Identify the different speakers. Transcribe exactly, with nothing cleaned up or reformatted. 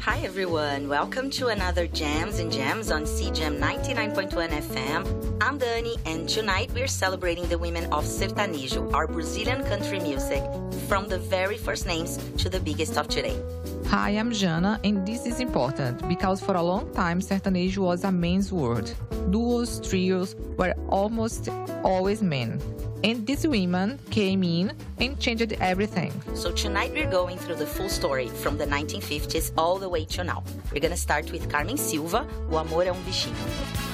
Speaker 1: Hi everyone, welcome to another Jams and Jams on C J A M ninety-nine point one F M. I'm Dani, and tonight we're celebrating the women of sertanejo, our Brazilian country music, from the very first names to the biggest of today.
Speaker 2: Hi, I'm Jana, and this is important because for a long time sertanejo was a men's word. Duos, trios were almost always men. And these women came in and changed everything.
Speaker 1: So tonight we're going through the full story from the nineteen fifties all the way to now. We're gonna start with Carmen Silva, O Amor é um Bichinho.